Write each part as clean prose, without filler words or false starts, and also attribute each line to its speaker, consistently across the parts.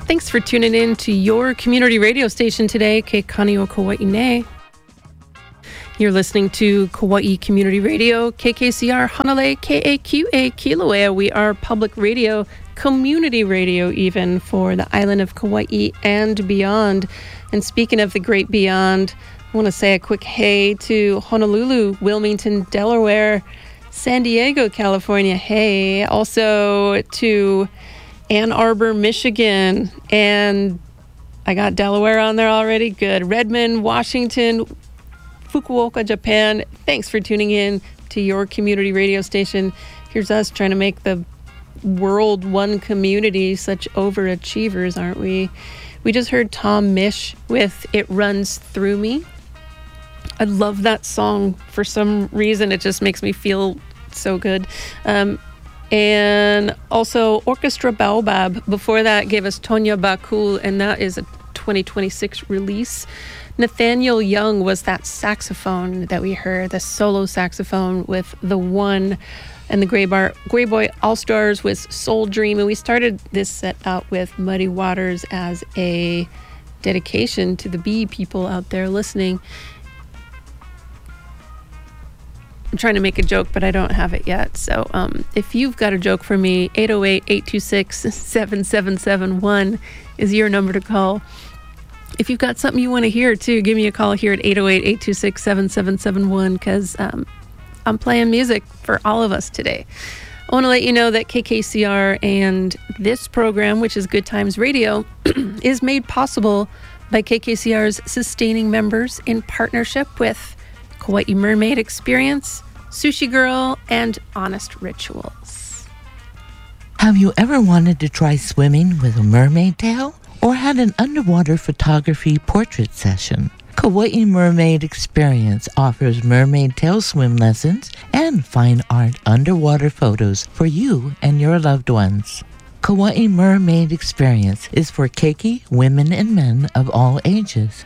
Speaker 1: Thanks for tuning in to your community radio station today, Ke Kanio Kauai. You're listening to Kauai Community Radio, KKCR Hanalei, KAQA Kilauea. We are public radio, community radio even, for the island of Kauai and beyond. And speaking of the great beyond, I want to say a quick hey to Honolulu, Wilmington, Delaware, San Diego, California. Hey, also to Ann Arbor, Michigan, and I got Delaware on there already. Good. Redmond, Washington, Fukuoka, Japan. Thanks for tuning in to your community radio station. Here's us trying to make the world one community. Such overachievers, aren't we? We just heard Tom Misch with It Runs Through Me. I love that song for some reason. It just makes me feel so good. And also Orchestra Baobab. Before that gave us Tonya Bakul, and that is a 2026 release. Nathaniel Young was that saxophone that we heard, the solo saxophone with The One, and the Grey Boy All-Stars with Soul Dream. And we started this set out with Muddy Waters as a dedication to the bee people out there listening. I'm trying to make a joke, but I don't have it yet. So if you've got a joke for me, 808-826-7771 is your number to call. If you've got something you want to hear, too, give me a call here at 808-826-7771 because I'm playing music for all of us today. I want to let you know that KKCR and this program, which is Good Times Radio, is made possible by KKCR's sustaining members in partnership with Kauai Mermaid Experience, Sushi Girl, and Honest Rituals.
Speaker 2: Have you ever wanted to try swimming with a mermaid tail? Or had an underwater photography portrait session? Kauai Mermaid Experience offers mermaid tail swim lessons and fine art underwater photos for you and your loved ones. Kauai Mermaid Experience is for keiki, women and men of all ages.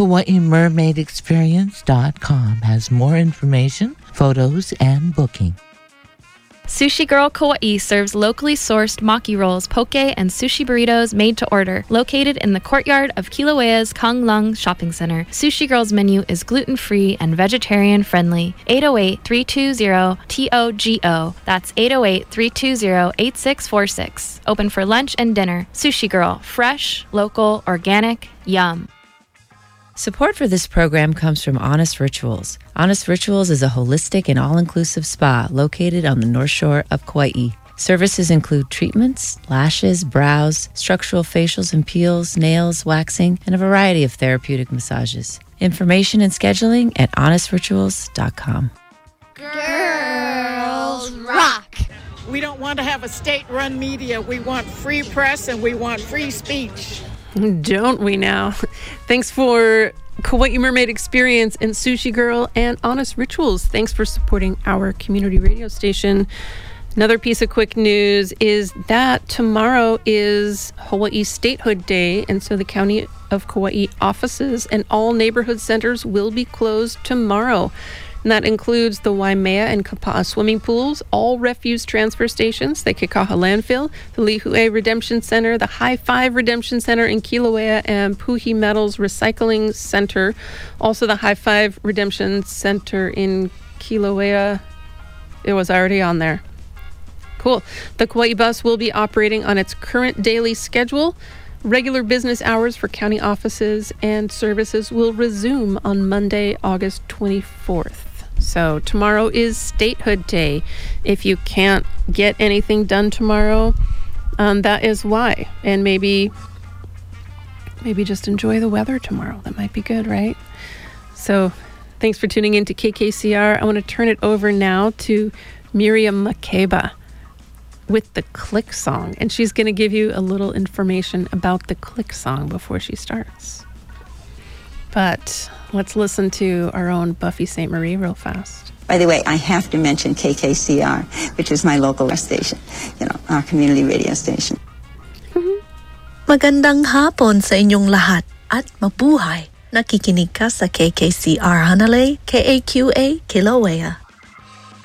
Speaker 2: KauaiMermaidExperience.com has more information, photos, and booking.
Speaker 3: Sushi Girl Kauai serves locally sourced maki rolls, poke, and sushi burritos made to order. Located in the courtyard of Kilauea's Konglung Shopping Center, Sushi Girl's menu is gluten-free and vegetarian-friendly. 808-320-TOGO. That's 808-320-8646. Open for lunch and dinner. Sushi Girl. Fresh, local, organic, yum.
Speaker 4: Support for this program comes from Honest Rituals. Honest Rituals is a holistic and all-inclusive spa located on the North Shore of Kauai. Services include treatments, lashes, brows, structural facials and peels, nails, waxing, and a variety of therapeutic massages. Information and scheduling at honestrituals.com.
Speaker 5: Girls rock!
Speaker 6: We don't want to have a state-run media. We want free press and we want free speech.
Speaker 1: Don't we now? Thanks for Kauai Mermaid Experience and Sushi Girl and Honest Rituals. Thanks for supporting our community radio station. Another piece of quick news is that tomorrow is Hawaii Statehood Day, and so the County of Kauai offices and all neighborhood centers will be closed tomorrow. And that includes the Waimea and Kapa'a swimming pools, all refuse transfer stations, the Kekaha landfill, the Lihue Redemption Center, the High Five Redemption Center in Kilauea, and Puhi Metals Recycling Center. Also the High Five Redemption Center in Kilauea. It was already on there. Cool. The Kauai bus will be operating on its current daily schedule. Regular business hours for county offices and services will resume on Monday, August 24th. So tomorrow is Statehood Day. If you can't get anything done tomorrow, that is why. And maybe just enjoy the weather tomorrow. That might be good, right? So thanks for tuning in to KKCR. I want to turn it over now to Miriam Makeba with the Click Song. And she's going to give you a little information about the Click Song before she starts. But let's listen to our own Buffy St. Marie real fast.
Speaker 7: By the way, I have to mention KKCR, which is my local station, our community radio station.
Speaker 8: Magandang hapon sa inyong lahat at mabuhay. Nakikinig ka sa KKCR Hanalei, KAQA Kilauea.